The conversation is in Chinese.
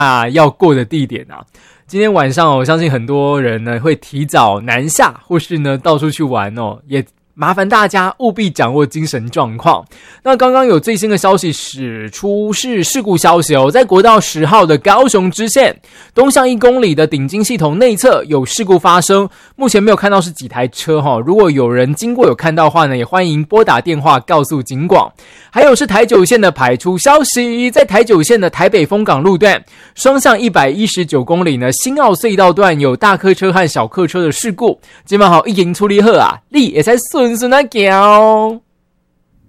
要过的地点啊。今天晚上我相信很多人呢会提早南下，或是呢到处去玩哦，也麻烦大家务必掌握精神状况。那刚刚有最新的消息指出是事故消息哦，在国道10号的高雄支线东向1公里的顶金系统内侧有事故发生，目前没有看到是几台车哦，如果有人经过有看到的话呢，也欢迎拨打电话告诉警广。还有是台九线的排出消息，在台九线的台北丰港路段双向119公里呢，新澳隧道段有大客车和小客车的事故，今晚好已经处理好啊，你也才顺顺啊行。